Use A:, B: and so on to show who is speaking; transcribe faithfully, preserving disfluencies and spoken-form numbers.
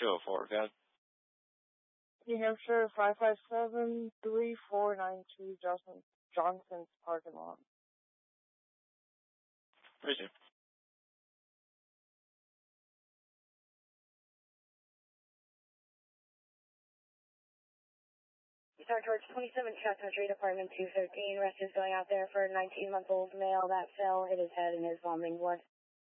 A: two oh four, go ahead.
B: New Hampshire, five five seven, three four nine two, Johnson, Johnson's parking lot.
A: Appreciate it.
C: Star George twenty-seven, Chestnut Street, apartment two thirteen. Rescue's going out there for a nineteen-month-old male that fell, hit his head, and is vomiting blood.